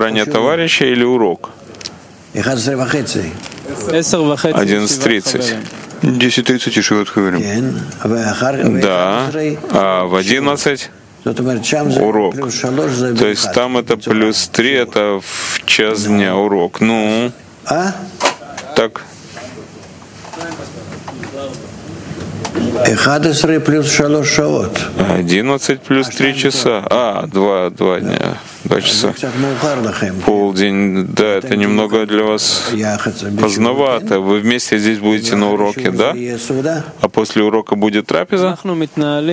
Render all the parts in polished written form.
собрание товарища или урок? 11:30. 10:30 Ешивот Хаверим. Да, а в 11 урок. То есть там это плюс 3, это в час дня урок. Ну, так. 11 плюс 3 часа. 2 дня. 2 часа. Полдень. Да, это немного для вас поздновато. Вы вместе здесь будете на уроке, да? А после урока будет трапеза? Мы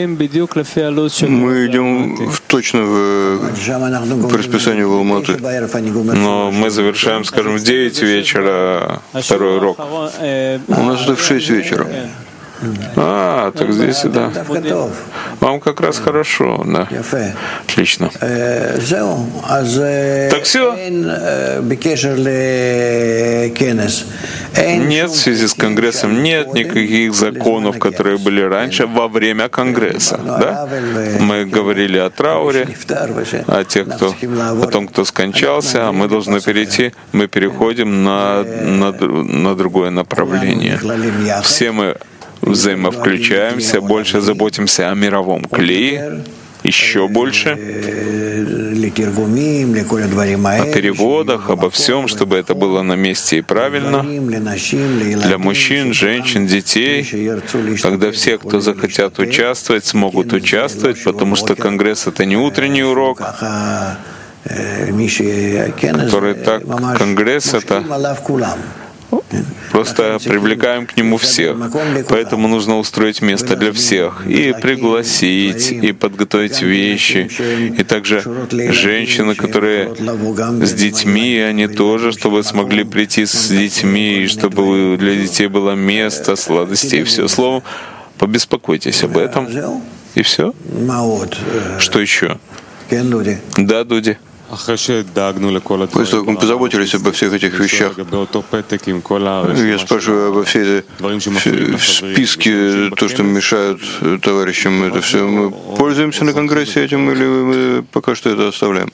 идем точно по расписанию в Алматы. Но мы завершаем, скажем, в 9 вечера второй урок. У нас это в 6 вечера. Так здесь и да. Вам как раз хорошо, да. Отлично. Так все? Нет, в связи с Конгрессом нет никаких законов, которые были раньше во время Конгресса. Да? Мы говорили о трауре, о том, кто скончался, а мы должны перейти, мы переходим на другое направление. Все мы взаимовключаемся, больше заботимся о мировом клее, еще больше о переводах, обо всем, чтобы это было на месте и правильно, для мужчин, женщин, детей, когда все, кто захотят участвовать, смогут участвовать, потому что Конгресс — это не утренний урок, который так, Конгресс — это просто привлекаем к нему всех. Поэтому нужно устроить место для всех. И пригласить, и подготовить вещи. И также женщины, которые с детьми, они тоже, чтобы смогли прийти с детьми, и чтобы для детей было место, сладости и все. Словом, побеспокойтесь об этом. И все. Что еще? Да, Дуди. После того, как мы позаботились обо всех этих вещах, я спрашиваю обо всей этой списке, то, что мешают товарищам, это все. Мы пользуемся на Конгрессе этим или мы пока что это оставляем?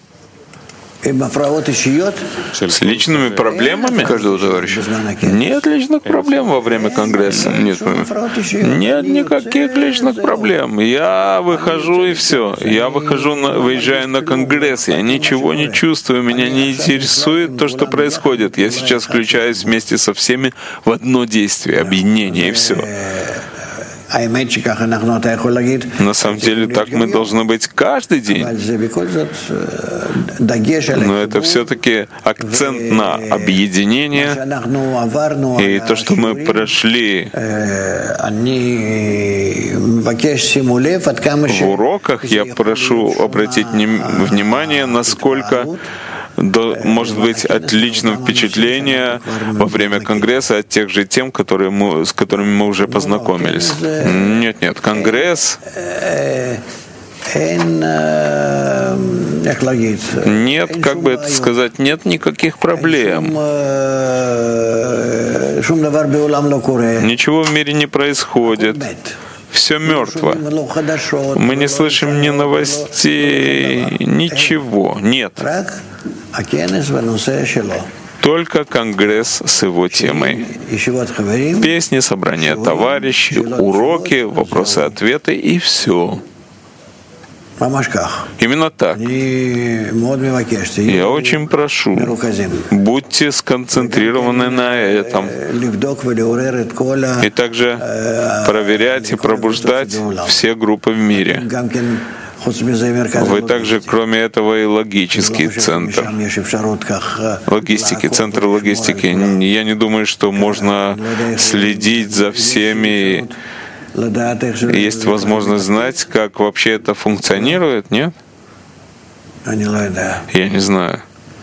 С личными проблемами каждого товарища. Нет личных проблем во время Конгресса. Нет никаких личных проблем. Я выхожу и все. Я выезжаю на Конгресс. Я ничего не чувствую. Меня не интересует то, что происходит. Я сейчас включаюсь вместе со всеми в одно действие, объединение и все. На самом деле так мы должны быть каждый день. Но это все-таки акцент на объединение. И то, что мы прошли в уроках, я прошу обратить внимание, насколько может быть отличное впечатление во время Конгресса от тех же тем, с которыми мы уже познакомились. Нет, Конгресс нет, как бы это сказать, нет никаких проблем. Ничего в мире не происходит. Все мертво. Мы не слышим ни новостей, ничего. Нет. Только Конгресс с его темой. Песни, собрания товарищей, уроки, вопросы-ответы и все. Именно так. Я очень прошу, будьте сконцентрированы на этом. И также проверять и пробуждать все группы в мире. Вы также, кроме этого, и логический центр. Центр логистики. Я не думаю, что можно следить за всеми. Есть возможность знать, как вообще это фуnkционирует, нет? Я не знаю.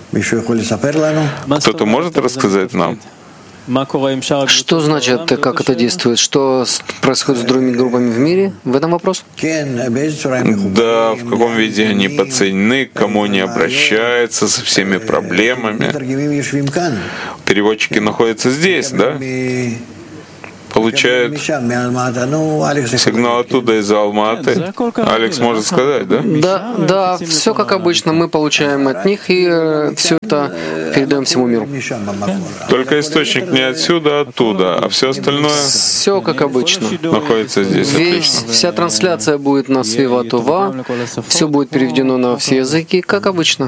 Кто-то может рассказать нам? Что значит, как это действует? Что происходит с другими группами в мире? В этом вопрос? Да, в каком виде они подсоединены, к кому они обращаются со всеми проблемами. Переводчики находятся здесь, да? получает сигнал оттуда из Алматы. Алекс может сказать, да? Да, все как обычно. Мы получаем от них и все это передаем всему миру. Только источник не отсюда, а оттуда, а все остальное все как обычно. находится здесь. Вся трансляция будет на Свива Това, все будет переведено на все языки, как обычно.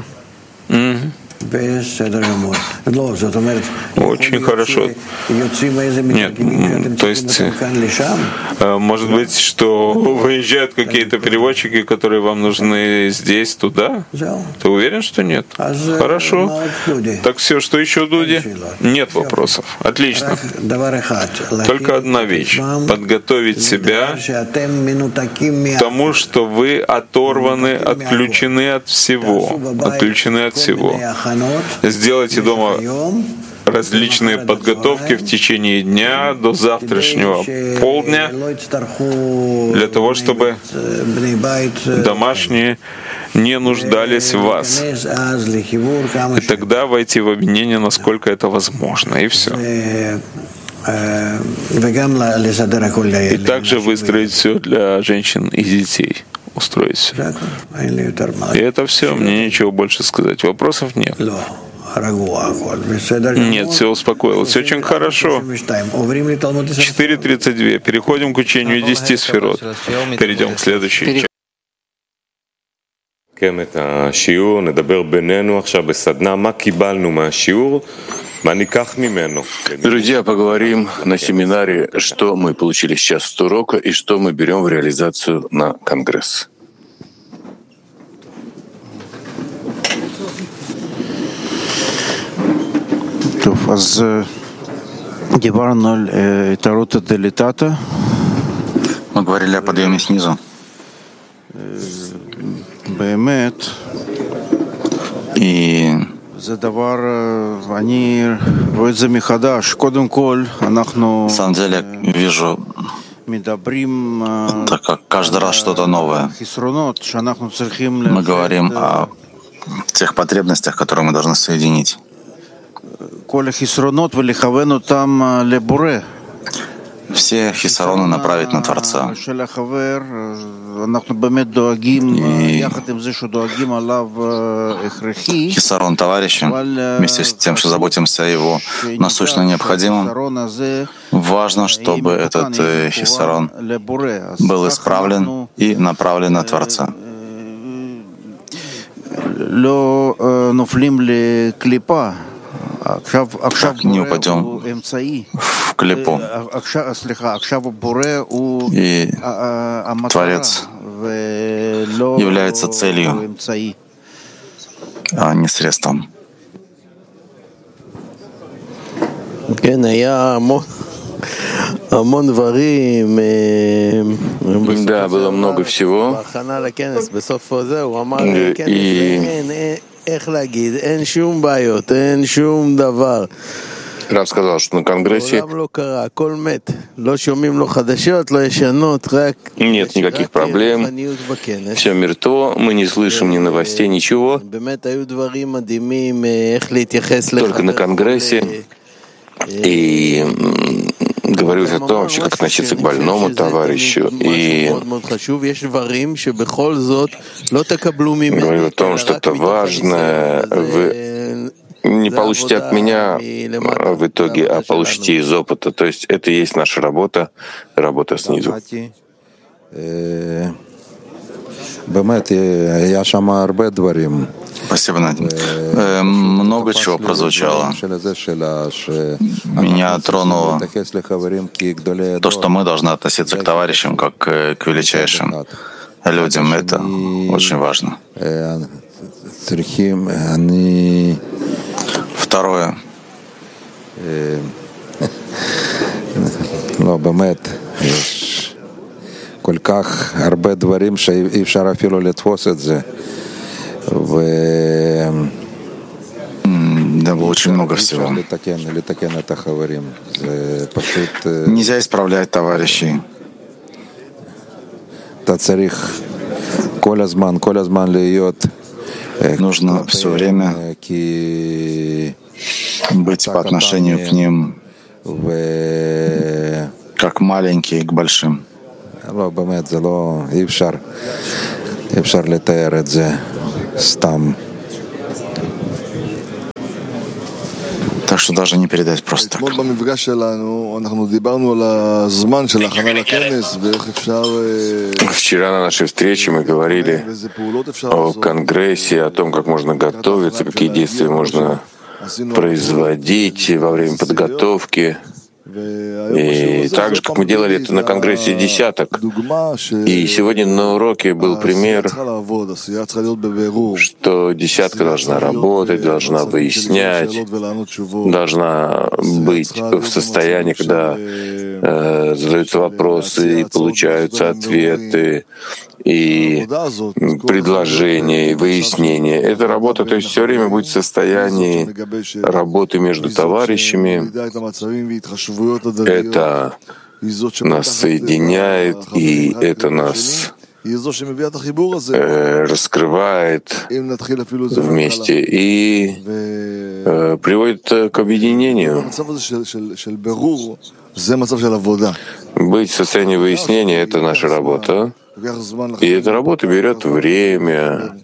Очень хорошо. Нет, то есть, может быть, что выезжают какие-то переводчики, которые вам нужны здесь, туда? Ты уверен, что нет? Хорошо. Так все, что еще, Дуди? Нет вопросов. Отлично. Только одна вещь. Подготовить себя к тому, что вы оторваны, отключены от всего. Отключены от всего. Сделайте дома различные подготовки в течение дня до завтрашнего полдня для того, чтобы домашние не нуждались в вас. И тогда войти в объединение, насколько это возможно, и все. И также выстроить все для женщин и детей. Устроить все. И это все, мне ничего больше сказать. Вопросов нет. Нет, все успокоилось. Очень хорошо. 4:32. Переходим к учению 10 сферот. Перейдем к следующей части. Друзья, поговорим на семинаре, что мы получили сейчас с урока и что мы берем в реализацию на Конгресс. Мы говорили о подъеме снизу. И на самом деле вижу, так как каждый раз что-то новое. Мы говорим о тех потребностях, которые мы должны соединить. Все хисароны направить на Творца. И хисарон товарища, вместе с тем, что заботимся о его насущно необходимом, важно, чтобы этот хисарон был исправлен и направлен на Творца. Так не упадем в клепу. И Творец является целью, а не средством. Да, было много всего. Рав сказал, что на Конгрессе нет никаких проблем, все мертво, мы не слышим ни новостей, ничего. Только на Конгрессе и говорилось о том, вообще, как относиться к больному товарищу, и говорил о том, что это важно, вы не получите от меня в итоге, а получите из опыта. То есть это и есть наша работа, работа снизу. Спасибо, Надя. Много чего прозвучало. Меня тронуло то, что мы должны относиться к товарищам как к величайшим людям. Это очень важно. Второе. Да, было очень много всего. Нельзя исправлять товарищей. Нужно все время быть по отношению к ним как маленькие к большим. Так что даже не передать просто так. Вчера на нашей встрече мы говорили о Конгрессе, о том, как можно готовиться, какие действия можно производить во время подготовки. И так же, как мы делали это на Конгрессе «Десяток». И сегодня на уроке был пример, что «Десятка» должна работать, должна выяснять, должна быть в состоянии, когда задаются вопросы и получаются ответы, и предложения, и выяснения. Эта работа, то есть все время будет в состоянии работы между товарищами. Это нас соединяет, и это нас раскрывает вместе и приводит к объединению. Быть в состоянии выяснения — это наша работа. И эта работа берет время.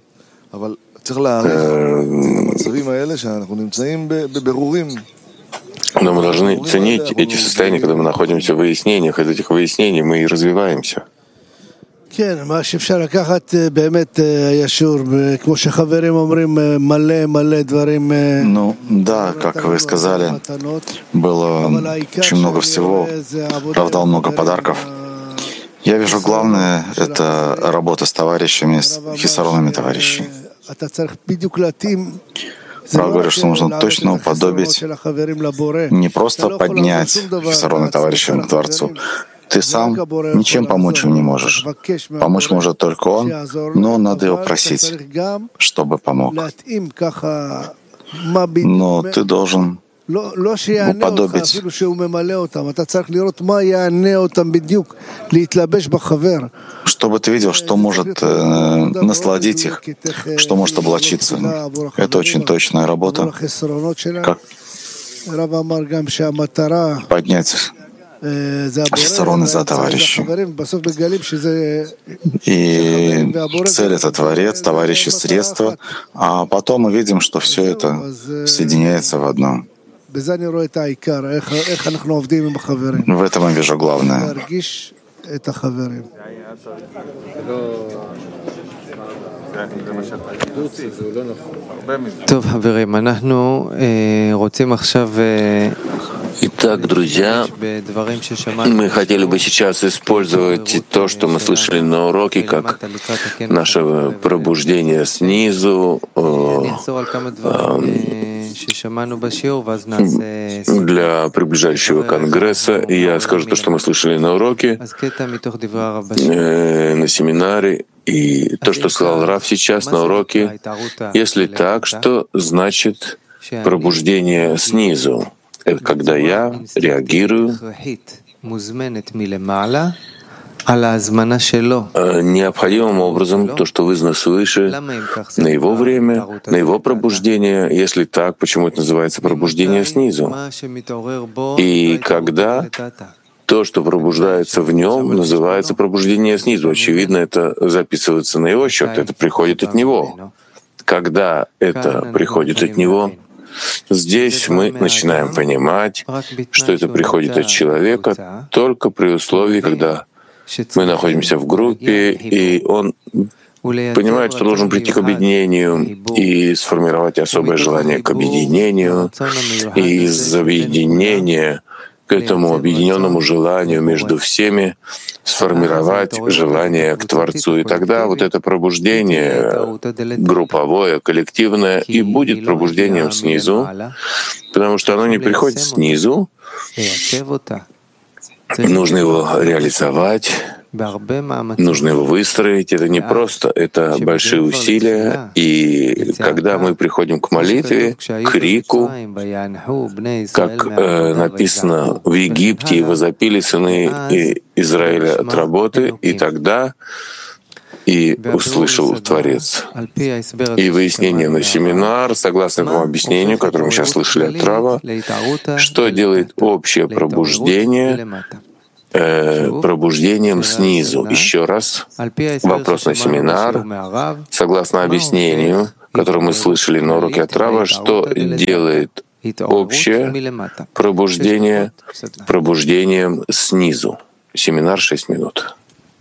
Но мы должны ценить эти состояния, когда мы находимся в выяснениях. Из этих выяснений мы и развиваемся. Ну да, как вы сказали, было очень много всего, правда, много подарков. Я вижу, главное — это работа с товарищами, с хисаронами товарищей. Правда, говорю, что нужно точно уподобить, не просто поднять хисароны товарищам к Творцу. Ты сам ничем помочь им не можешь. Помочь может только он, но надо его просить, чтобы помог. Но ты должен уподобить, чтобы ты видел, что может насладить их, что может облачиться. Это очень точная работа. Как поднять хисароны за товарища. И цель — это Творец, товарищи — средства, а потом мы видим, что все это соединяется в одном. В этом я вижу главное. Итак, друзья, мы хотели бы сейчас использовать то, что мы слышали на уроке, как наше пробуждение снизу, для приближающего Конгресса. И я скажу то, что мы слышали на уроке, на семинаре, и то, что сказал Рав сейчас на уроке. Если так, что значит пробуждение снизу? Это когда я реагирую необходимым образом, то, что вызвано свыше, на его время, на его пробуждение. Если так, почему это называется пробуждение снизу? И когда то, что пробуждается в нем, называется пробуждение снизу. Очевидно, это записывается на его счет, это приходит от него. Когда это приходит от него, здесь мы начинаем понимать, что это приходит от человека только при условии, когда мы находимся в группе, и он понимает, что должен прийти к объединению и сформировать особое желание к объединению, и из объединения к этому объединенному желанию между всеми сформировать желание к Творцу. И тогда вот это пробуждение групповое, коллективное и будет пробуждением снизу, потому что оно не приходит снизу, нужно его реализовать, нужно его выстроить. Это не просто, это большие усилия. И когда мы приходим к молитве, к крику, как написано в Египте, его возопили сыны Израиля от работы, и тогда и услышал Творец. И выяснение на семинар, согласно этому объяснению, которое мы сейчас слышали от Рава, что делает общее пробуждение пробуждением снизу. Еще раз, вопрос на семинар. Согласно объяснению, которое мы слышали на уроке от Рава, что делает общее пробуждение пробуждением снизу. Семинар 6 минут.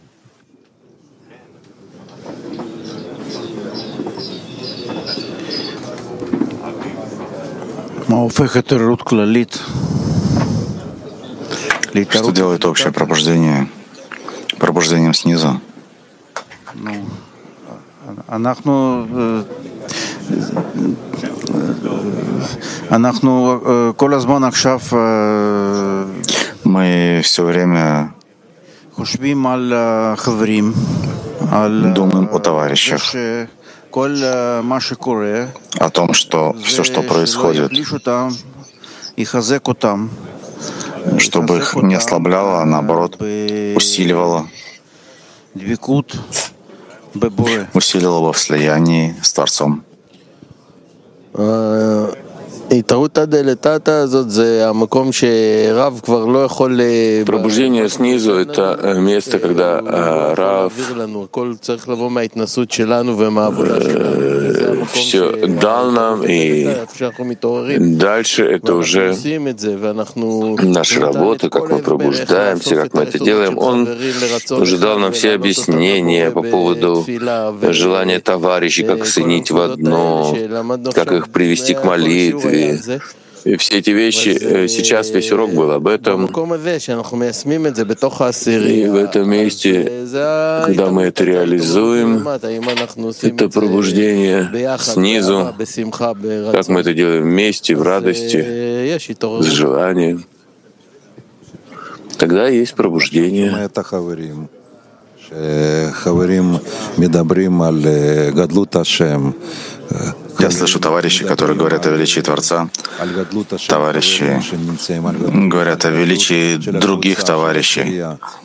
Что делает общее пробуждение пробуждением снизу? Мы все время думаем о товарищах, о том, что все, что происходит, чтобы их не ослабляло, а наоборот усиливало во слиянии с Творцом. Пробуждение снизу — это место, когда Рав все дал нам, и дальше это уже наша работа, как мы пробуждаемся, как мы это делаем. Он уже дал нам все объяснения по поводу желания товарищей, как соединить в одно, как их привести к молитве. И все эти вещи, сейчас весь урок был об этом. И в этом месте, когда мы это реализуем, это пробуждение снизу, как мы это делаем вместе, в радости, с желанием, тогда есть пробуждение. Я слышу товарищей, которые говорят о величии Творца, товарищи говорят о величии других товарищей,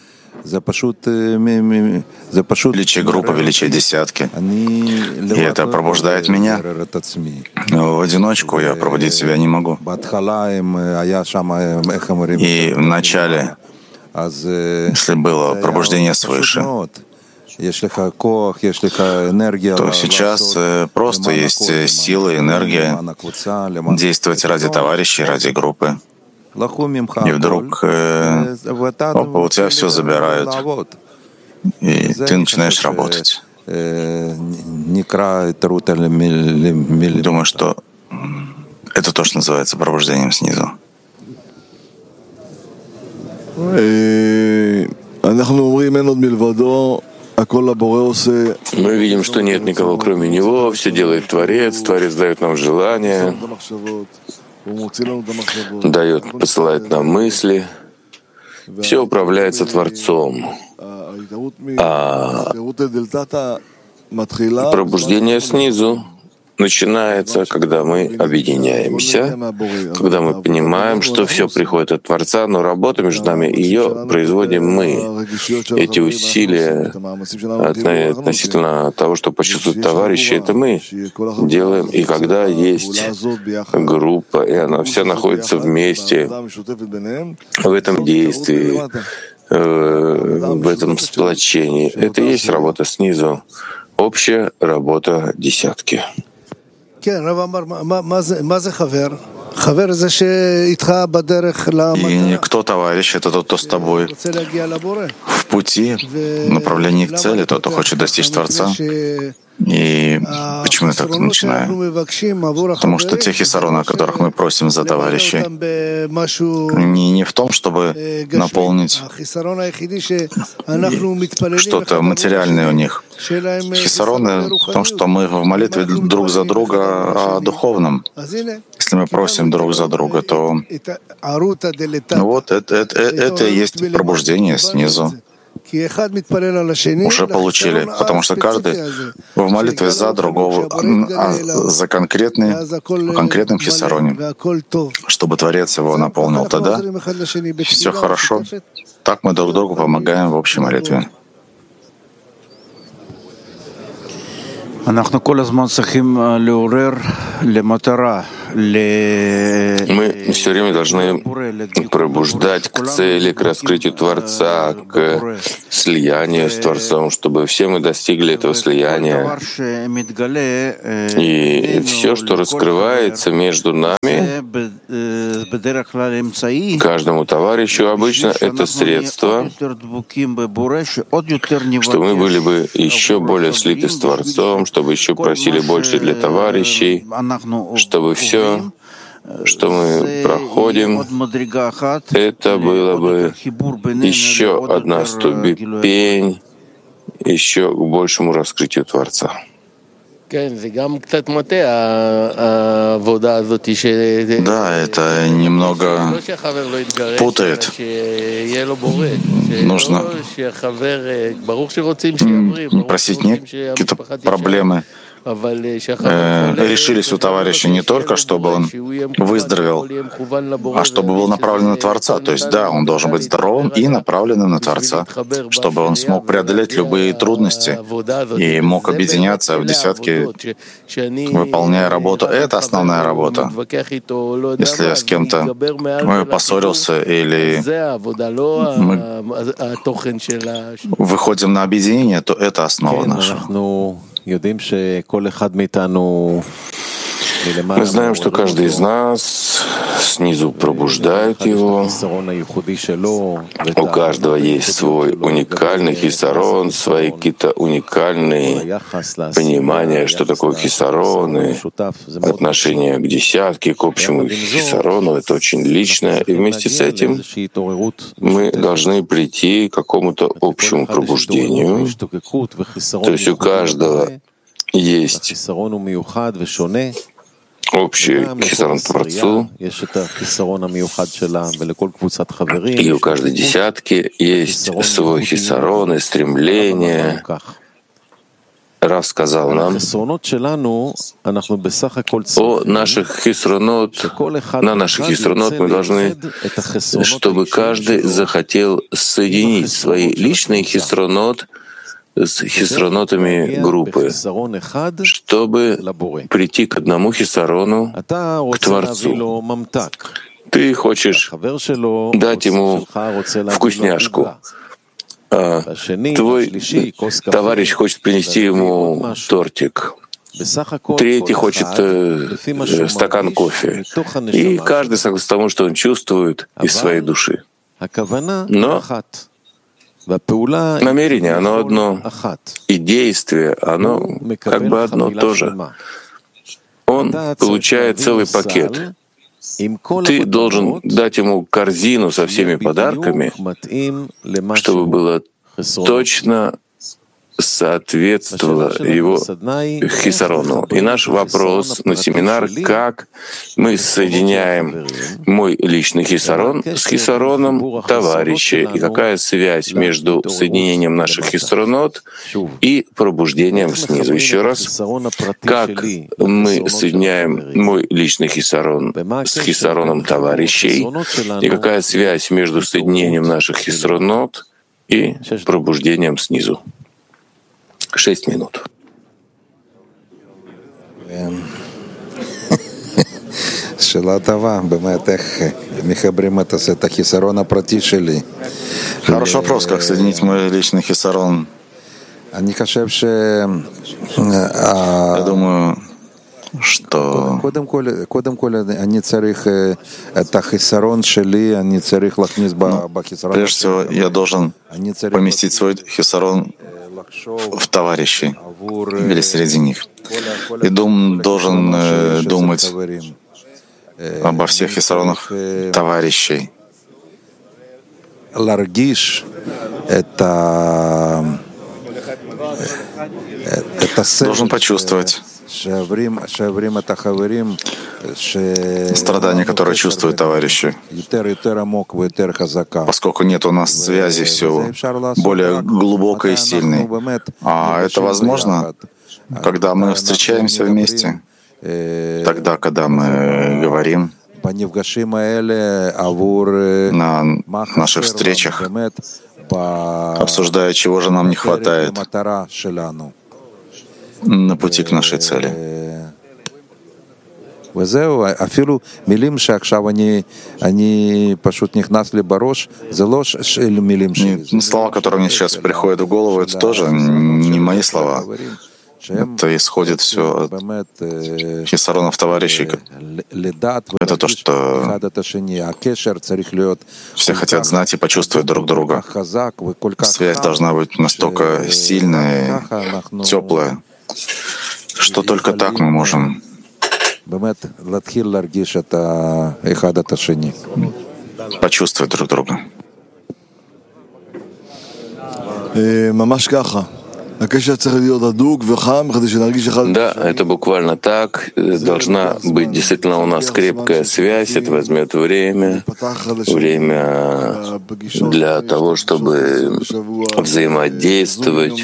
величие группы, величие десятки. И это пробуждает меня. В одиночку я пробудить себя не могу. И вначале, если было пробуждение свыше, то сейчас просто есть сила, энергия действовать ради товарищей, ради группы. И вдруг опа, у тебя все забирают, и ты начинаешь работать. Думаю, что это то, что называется пробуждением снизу. Мы видим, что нет никого, кроме Него, все делает Творец, Творец дает нам желания, посылает нам мысли, все управляется Творцом. А пробуждение снизу начинается, когда мы объединяемся, когда мы понимаем, что все приходит от Творца, но работа между нами, ее производим мы. Эти усилия относительно того, что почувствуют товарищи, это мы делаем. И когда есть группа, и она вся находится вместе в этом действии, в этом сплочении, это и есть работа снизу, общая работа десятки. И кто товарищ? Это тот, кто с тобой в пути, в направлении к цели, тот, кто хочет достичь Творца. И почему я так начинаю? Потому что те хисароны, о которых мы просим за товарищей, не в том, чтобы наполнить что-то материальное у них. Хисароны в том, что мы в молитве друг за друга о духовном. Если мы просим друг за друга, то вот это и есть пробуждение снизу. Уже получили, потому что каждый в молитве за другого, за конкретным хисароним, чтобы Творец его наполнил. Тогда все хорошо. Так мы друг другу помогаем в общей молитве. Мы все время должны пробуждать к цели, к раскрытию Творца, к слиянию с Творцом, чтобы все мы достигли этого слияния. И все, что раскрывается между нами, каждому товарищу, обычно это средство, чтобы мы были бы еще более слиты с Творцом, чтобы еще просили больше для товарищей, чтобы все, что мы проходим, это было бы еще одна ступень, еще к большему раскрытию Творца. Да, это немного путает. Нужно просить какие-то проблемы решились у товарища не только, чтобы он выздоровел, а чтобы был направлен на Творца. То есть, да, он должен быть здоровым и направленным на Творца, чтобы он смог преодолеть любые трудности и мог объединяться в десятки, выполняя работу. Это основная работа. Если я с кем-то поссорился или мы выходим на объединение, то это основа наша. Мы знаем, что каждый из нас снизу пробуждает его. У каждого есть свой уникальный хисарон, свои какие-то уникальные понимания, что такое хисарон, и отношение к десятке, к общему хисарону. Это очень личное. И вместе с этим мы должны прийти к какому-то общему пробуждению. То есть у каждого есть общий хисарон Творцу, и у каждой десятки есть свой хисарон и стремление. Рав сказал нам о наших хисронот. На наших хисронот мы должны, чтобы каждый захотел соединить свои личные хисронот с хисронотами группы, чтобы прийти к одному хисарону, к Творцу. Ты хочешь дать ему вкусняшку, твой товарищ хочет принести ему тортик, третий хочет стакан кофе. И каждый согласно тому, что он чувствует из своей души. Но намерение, оно одно, и действие, оно как бы одно тоже. Он получает целый пакет. Ты должен дать ему корзину со всеми подарками, чтобы было точно соответствовало его хисарону. И наш вопрос на семинар, как мы соединяем мой личный хисарон с хисароном товарища, и какая связь между соединением наших хисаронот и пробуждением снизу. Еще раз, как мы соединяем мой личный хисарон с хисароном товарищей, и какая связь между соединением наших хисаронот и пробуждением снизу. 6 минут. Хороший вопрос, как соединить мой личный хисарон. Я думаю, что прежде всего я должен поместить свой хисарон в товарищей или среди них. И должен думать обо всех хисаронах товарищей. Должен почувствовать страдания, которые чувствуют товарищи. Поскольку нет у нас связи все более глубокой и сильной. А это возможно, когда мы встречаемся вместе, тогда, когда мы говорим на наших встречах, обсуждая, чего же нам не хватает. на пути к нашей цели. Слова, которые мне сейчас приходят в голову, это тоже не мои слова. Это исходит все от хисаронов товарищей. Это то, что все хотят знать и почувствовать друг друга. Связь должна быть настолько сильная, теплая, что только так мы можем почувствовать друг друга. Да, это буквально так. Должна быть действительно у нас крепкая связь. Это возьмет время для того, чтобы взаимодействовать,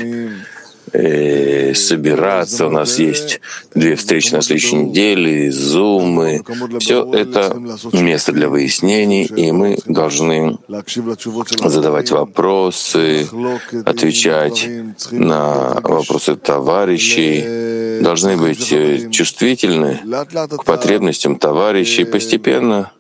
собираться. У нас есть 2 встречи на следующей неделе, зумы. Все это место для выяснений, и мы должны задавать вопросы, отвечать на вопросы товарищей, должны быть чувствительны к потребностям товарищей постепенно.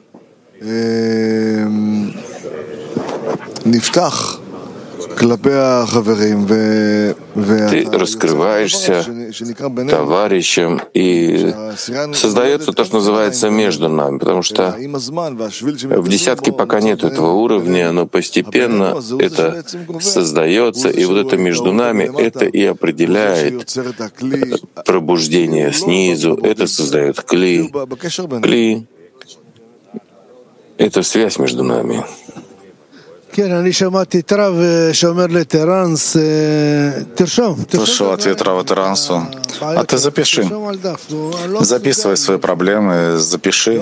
Ты раскрываешься товарищам, и создается то, что называется между нами, потому что в десятке пока нет этого уровня, но постепенно это создается, и вот это между нами, это и определяет пробуждение снизу, это создает кли. Кли — это связь между нами. Слышал ответ Рава Терансу. А ты запиши. Записывай свои проблемы, запиши.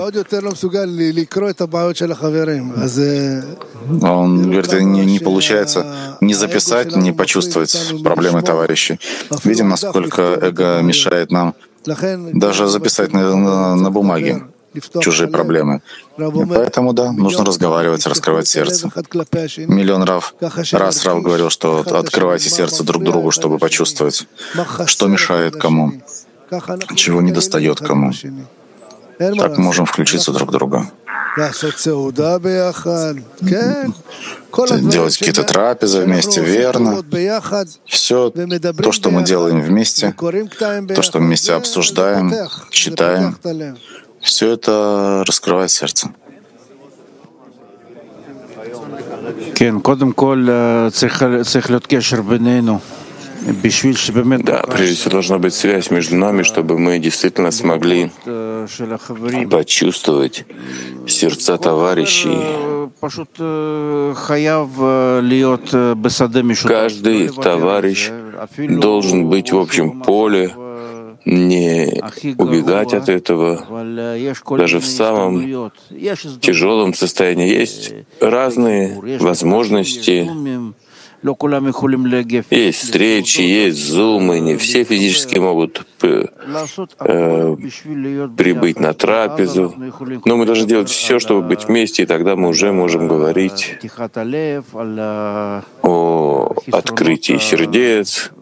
Он говорит, не получается ни записать, ни почувствовать проблемы товарищей. Видим, насколько эго мешает нам даже записать на бумаге чужие проблемы. И поэтому, да, нужно разговаривать, раскрывать сердце. Миллион раз Рав говорил, что открывайте сердце друг другу, чтобы почувствовать, что мешает кому, чего недостает кому. Так мы можем включиться друг в друга. Делать какие-то трапезы вместе, верно. Все то, что мы делаем вместе, то, что мы вместе обсуждаем, читаем, все это раскрывает сердце. Да, прежде всего должна быть связь между нами, чтобы мы действительно смогли почувствовать сердца товарищей. Каждый товарищ должен быть в общем поле, не убегать от этого. Даже в самом тяжелом состоянии есть разные возможности. Есть встречи, есть зумы, не все физически могут прибыть на трапезу, но мы должны делать все, чтобы быть вместе, и тогда мы уже можем говорить о открытии сердец,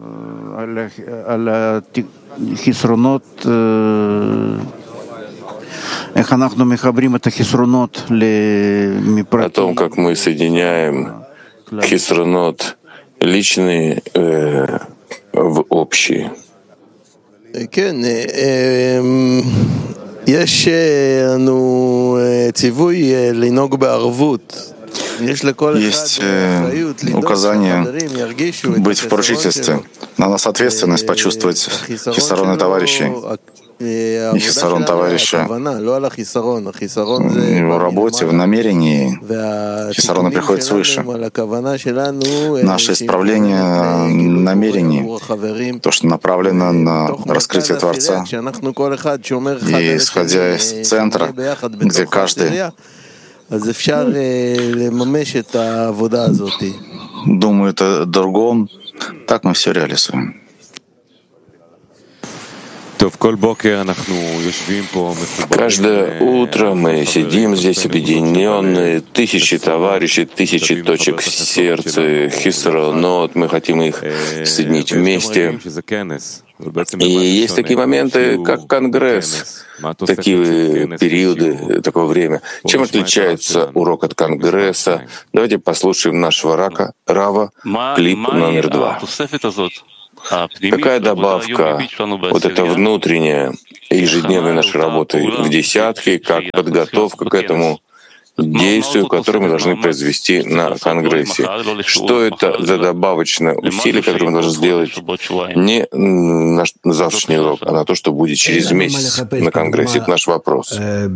о том, как мы соединяем хисронот личные в общие. Есть указание быть в поручительстве. На нас ответственность почувствовать хисароны товарищей. И хисарон товарища в его работе, в намерении. Хисароны приходят свыше. Наше исправление намерений, то, что направлено на раскрытие Творца. И исходя из центра, где каждый думает о другом, так мы все реализуем. Каждое утро мы сидим здесь объединенные, тысячи товарищей, тысячи точек в сердце, хисронот, мы хотим их соединить вместе. И есть такие моменты, как Конгресс, такие периоды, такое время. Чем отличается урок от Конгресса? Давайте послушаем нашего Рава, клип номер 2. Какая добавка, вот эта внутренняя, ежедневной нашей работы в десятке, как подготовка к этому действию, которое мы должны произвести на Конгрессе? Что это за добавочное усилие, которое мы должны сделать не на завтрашний урок, а на то, что будет через месяц на Конгрессе? Это наш вопрос.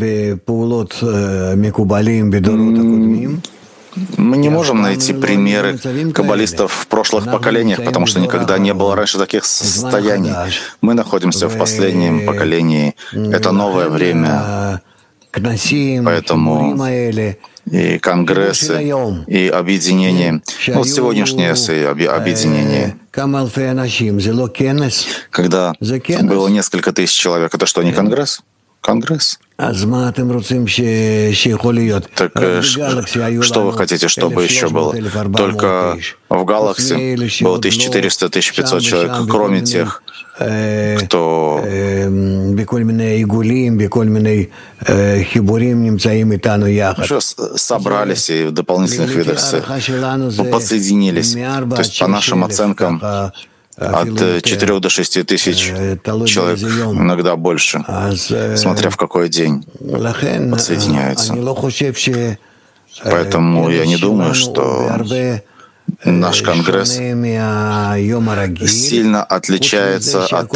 Мы не можем найти примеры каббалистов в прошлых поколениях, потому что никогда не было раньше таких состояний. Мы находимся в последнем поколении. Это новое время. Поэтому и конгрессы, и объединения, вот сегодняшнее объединение, когда было несколько тысяч человек, это что, не конгресс? Конгресс. Так что вы хотите, чтобы еще было? Только в Галакси было 1400-1500 человек, кроме тех, кто еще собрались и в дополнительных видах подсоединились. То есть по нашим оценкам от 4 до 6 тысяч человек, иногда больше, смотря в какой день подсоединяются. Поэтому я не думаю, что наш Конгресс сильно отличается от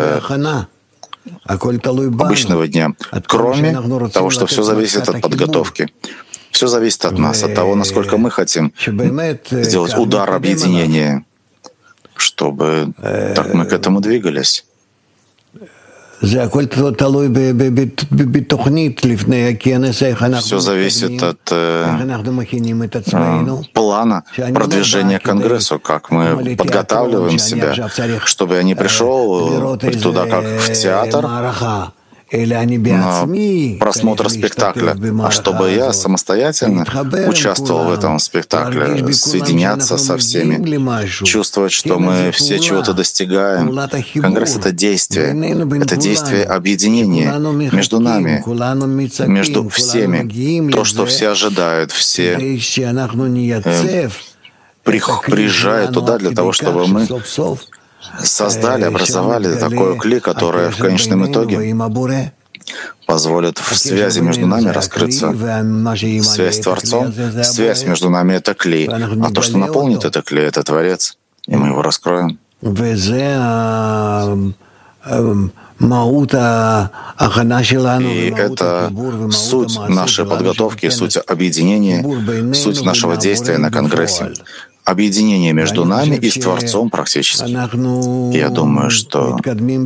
обычного дня, кроме того, что все зависит от подготовки. Все зависит от нас, от того, насколько мы хотим сделать удар объединения, чтобы так мы к этому двигались. Все зависит от плана продвижения к Конгрессу, как мы подготавливаем себя, чтобы я не пришел туда как в театр на просмотр спектакля, а чтобы я самостоятельно участвовал в этом спектакле, соединяться со всеми, чувствовать, что мы все чего-то достигаем. Конгресс — это действие объединения между нами, между всеми. То, что все ожидают, все приезжают туда для того, чтобы мы создали, образовали такой клей, который в конечном итоге позволит в связи между нами раскрыться. Связь с Творцом, связь между нами — это клей, а то, что наполнит это клей, это Творец, и мы его раскроем. И это суть нашей подготовки, суть объединения, суть нашего действия на Конгрессе. Объединение между нами и с Творцом практически. Я думаю, что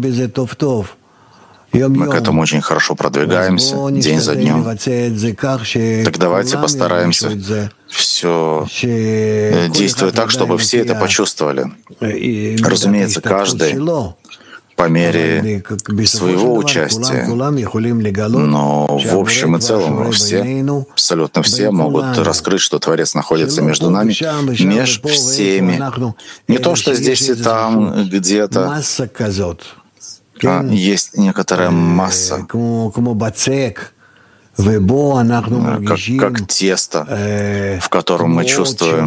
мы к этому очень хорошо продвигаемся день за днем. Так давайте постараемся все действовать так, чтобы все это почувствовали. Разумеется, каждый по мере своего участия, но в общем и целом все, абсолютно все могут раскрыть, что Творец находится между нами, между всеми. Не то, что здесь и там где-то есть некоторая масса, как тесто, в котором мы чувствуем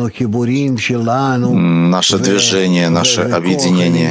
наше движение, наше объединение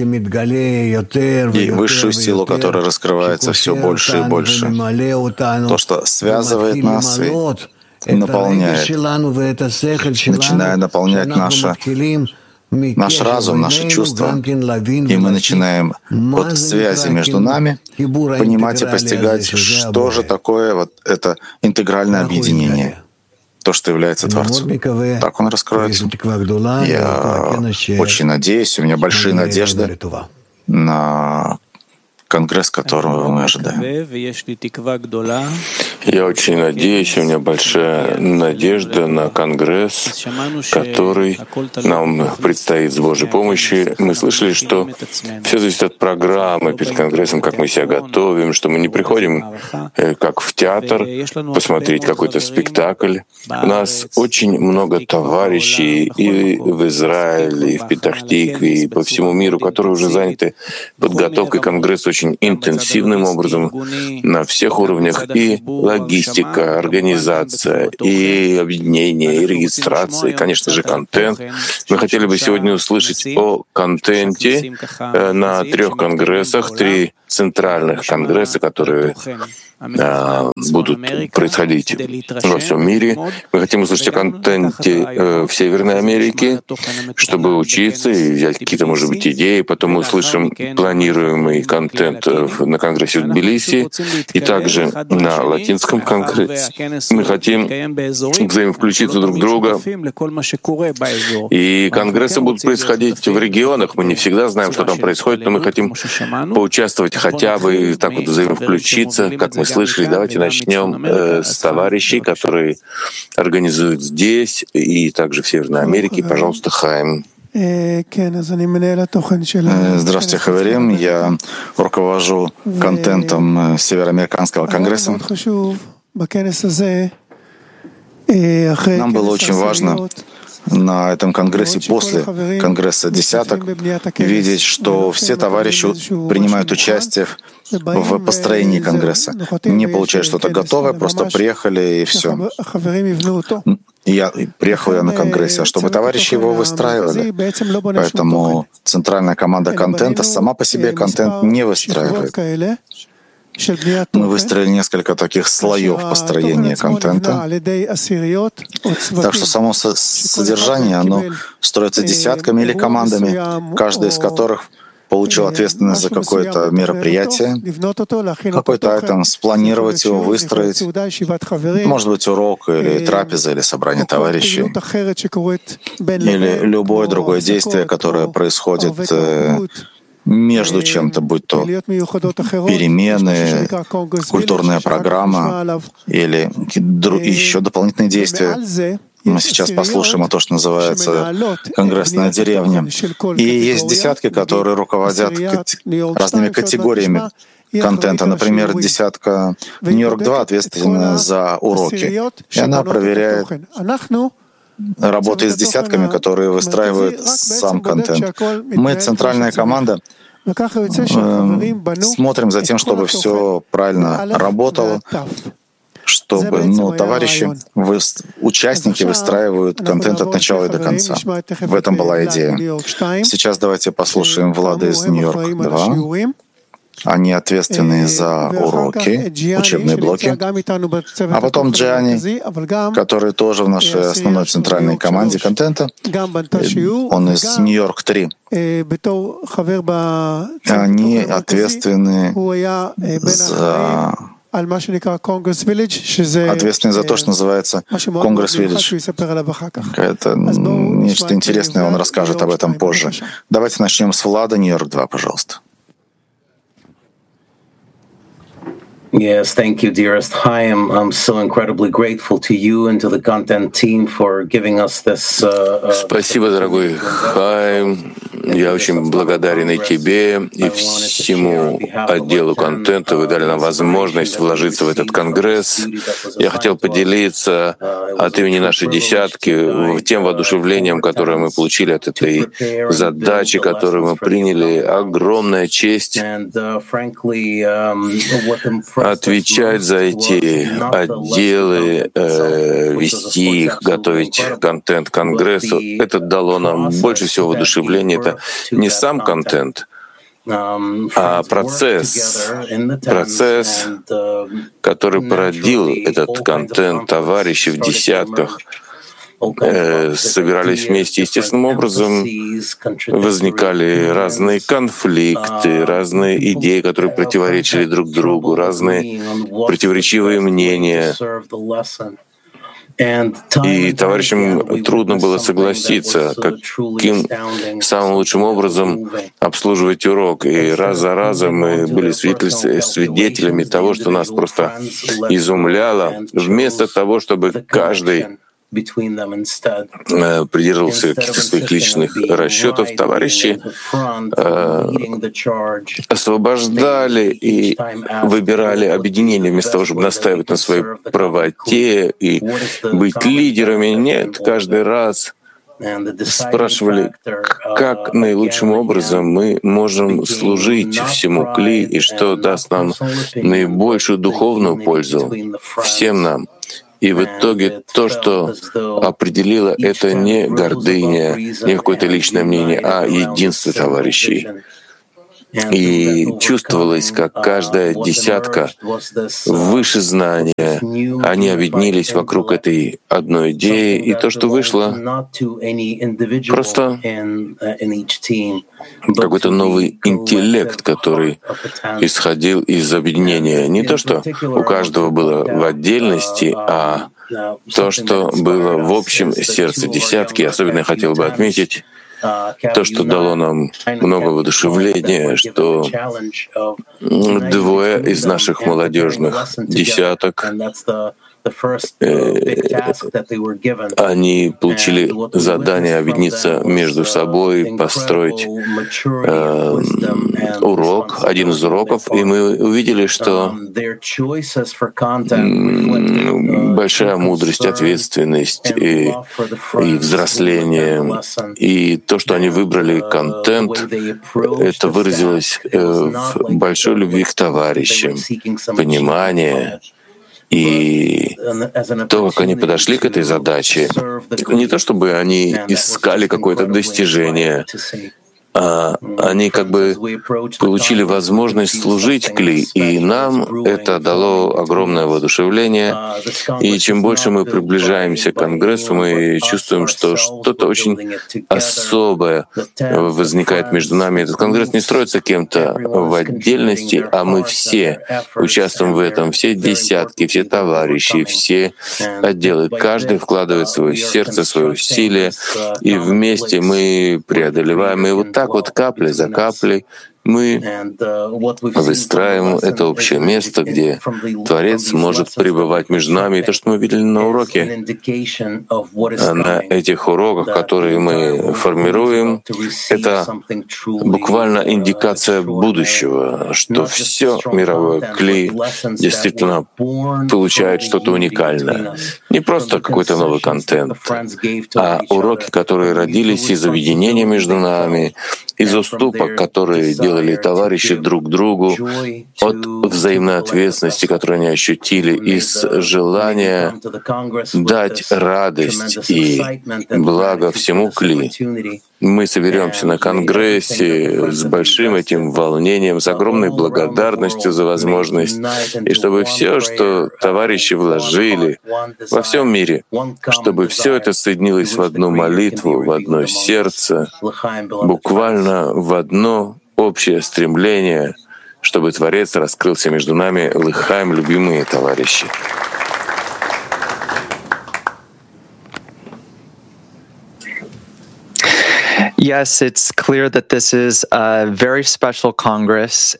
и высшую силу, которая раскрывается все больше и больше. То, что связывает нас и наполняет, начиная наполнять наш разум, наши чувства, и мы начинаем от связи между нами понимать и постигать, что же такое вот это интегральное объединение, то, что является Творцом. Так он раскроется. Я очень надеюсь, у меня большие надежды на Конгресс, которого мы ожидаем. Я очень надеюсь, у меня большая надежда на Конгресс, который нам предстоит с Божьей помощью. Мы слышали, что все зависит от программы перед Конгрессом, как мы себя готовим, что мы не приходим как в театр посмотреть какой-то спектакль. У нас очень много товарищей и в Израиле, и в Петах-Тикве, и по всему миру, которые уже заняты подготовкой Конгресса очень интенсивным образом на всех уровнях, и логистика, организация, и объединение, и регистрация, и, конечно же, контент. Мы хотели бы сегодня услышать о контенте на 3 конгрессах, 3 центральных конгресса, которые будут происходить во всем мире. Мы хотим услышать о контенте в Северной Америке, чтобы учиться и взять какие-то, может быть, идеи. Потом мы услышим планируемый контент на Конгрессе в Тбилиси и также на Латинском конгрессе. Мы хотим взаимовключиться друг в друга. И конгрессы будут происходить в регионах. Мы не всегда знаем, что там происходит, но мы хотим поучаствовать хотя бы так вот взаимовключиться, как мы слышали. Давайте начнем с товарищей, которые организуют здесь и также в Северной Америке. Пожалуйста, Хаим. Здравствуйте, Хаверим. Я руковожу контентом Североамериканского конгресса. Нам было очень важно на этом конгрессе, после конгресса десяток, видеть, что все товарищи принимают участие в построении конгресса. Не получая что-то готовое, просто приехали и все. Приехал я на конгрессе, а чтобы товарищи его выстраивали. Поэтому центральная команда контента сама по себе контент не выстраивает. Мы выстроили несколько таких слоев построения контента. Так что само содержание, оно строится десятками или командами, каждая из которых получил ответственность за какое-то мероприятие, какой-то айтем, спланировать его, выстроить. Может быть, урок или трапеза, или собрание товарищей, или любое другое действие, которое происходит между чем-то, будь то перемены, культурная программа или еще дополнительные действия. Мы сейчас послушаем о том, что называется конгрессная деревня. И есть десятки, которые руководят разными категориями контента. Например, десятка Нью-Йорк-2 ответственна за уроки. И она проверяет работает с десятками, которые выстраивают сам контент. Мы, центральная команда, смотрим за тем, чтобы все правильно работало, чтобы товарищи, участники выстраивают контент от начала и до конца. В этом была идея. Сейчас давайте послушаем Влада из Нью-Йорк-2. Они ответственны за уроки, учебные блоки. А потом Джиани, который тоже в нашей основной центральной команде контента. Он из Нью-Йорк-3. Они ответственны за то, что называется Конгресс-Виллидж. Это нечто интересное, он расскажет об этом позже. Давайте начнем с Влада, Нью-Йорк-2, пожалуйста. Yes, thank you, dearest Chaim. I'm so incredibly grateful to you and to the content team for giving us this. Спасибо, дорогой Хайм. Я очень благодарен и тебе, и всему отделу контента. Вы дали нам возможность вложиться в этот конгресс. Я хотел поделиться от имени нашей десятки тем воодушевлением, которое мы получили от этой задачи, которую мы приняли. Огромная честь отвечать за эти отделы, вести их, готовить контент к Конгрессу. Это дало нам больше всего воодушевления. Это не сам контент, а процесс, который породил этот контент. Товарищи в десятках собирались вместе. Естественным образом возникали разные конфликты, разные идеи, которые противоречили друг другу, разные противоречивые мнения. И товарищам трудно было согласиться, каким самым лучшим образом обслуживать урок. И раз за разом мы были свидетелями того, что нас просто изумляло. Вместо того, чтобы каждый придерживался каких-то своих личных расчетов, товарищи освобождали и выбирали объединение вместо того, чтобы настаивать на своей правоте и быть лидерами. Нет, каждый раз спрашивали, как наилучшим образом мы можем служить всему Кли и что даст нам наибольшую духовную пользу всем нам. И в итоге то, что определило, это не гордыня, не какое-то личное мнение, а единство товарищей. И чувствовалось, как каждая десятка выше знания, они объединились вокруг этой одной идеи, и то, что вышло, просто какой-то новый интеллект, который исходил из объединения. Не то, что у каждого было в отдельности, а то, что было в общем сердце десятки. Особенно я хотел бы отметить то, что дало нам много воодушевления, что двое из наших молодежных десяток они получили задание объединиться между собой, построить урок, один из уроков, и мы увидели, что большая мудрость, ответственность и взросление, и то, что они выбрали контент, это выразилось в большой любви к товарищам, понимание. И то, как они подошли к этой задаче, не то чтобы они искали какое-то достижение, а они как бы получили возможность служить Кли, и нам это дало огромное воодушевление. И чем больше мы приближаемся к Конгрессу, мы чувствуем, что что-то очень особое возникает между нами. Этот Конгресс не строится кем-то в отдельности, а мы все участвуем в этом, все десятки, все товарищи, все отделы. Каждый вкладывает свое сердце, свое усилие, и вместе мы преодолеваем. И вот так вот капля за каплей мы выстраиваем это общее место, где Творец может пребывать между нами. И то, что мы видели на уроке, на этих уроках, которые мы формируем, это буквально индикация будущего, что все мировое Кли действительно получает что-то уникальное. Не просто какой-то новый контент, а уроки, которые родились из объединения между нами, из уступок, которые делали товарищи друг другу, от взаимной ответственности, которую они ощутили, из желания дать радость и благо всему Кли. Мы соберемся на Конгрессе с большим этим волнением, с огромной благодарностью за возможность, и чтобы все, что товарищи вложили во всем мире, чтобы все это соединилось в одну молитву, в одно сердце, буквально в одно общее стремление, чтобы Творец раскрылся между нами. Лыхаем, любимые товарищи. Yes, it's clear that this is a very special Congress.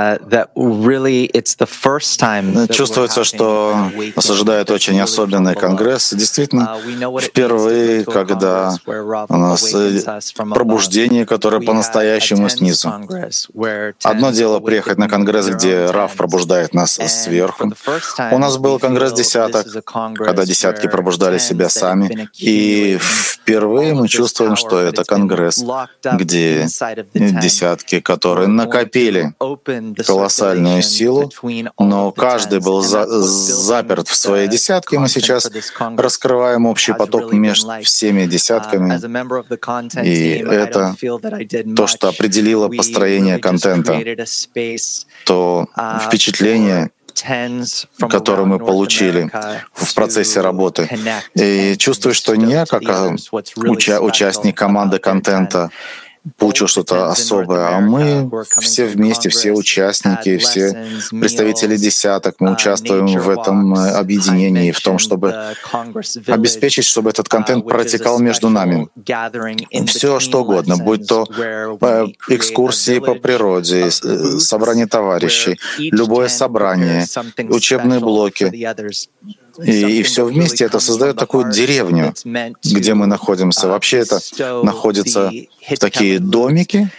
Чувствуется, что нас ожидает очень особенный конгресс. Действительно, впервые, когда у нас пробуждение, которое по-настоящему снизу. Одно дело приехать на конгресс, где Рав пробуждает нас сверху. У нас был конгресс десяток, когда десятки пробуждали себя сами. И впервые мы чувствуем, что это конгресс, где десятки, которые накопили колоссальную силу, но каждый был заперт в своей десятке, и мы сейчас раскрываем общий поток между всеми десятками, и это то, что определило построение контента, то впечатление, которое мы получили в процессе работы. И чувствую, что не я, как участник команды контента, получил что-то особое, а мы все вместе, все участники, все представители десяток, мы участвуем в этом объединении, в том, чтобы обеспечить, чтобы этот контент протекал между нами. Все что угодно, будь то экскурсии по природе, собрание товарищей, любое собрание, учебные блоки. И все вместе это создает такую деревню, где мы находимся. Вообще это находится в такие домики,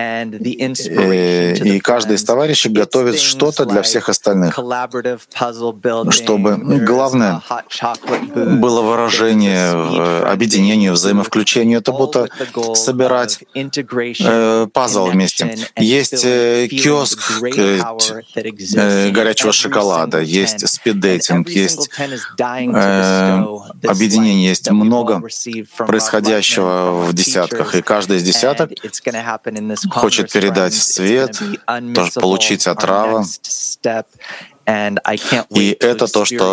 и каждый из товарищей готовит что-то для всех остальных, чтобы главное было выражение объединения, взаимовключения. Это будто собирать пазл вместе. Есть киоск горячего шоколада, есть спиддейтинг, есть объединение, есть много происходящего в десятках, и каждый из десяток хочет передать свет, тоже получить отраву. И это то, что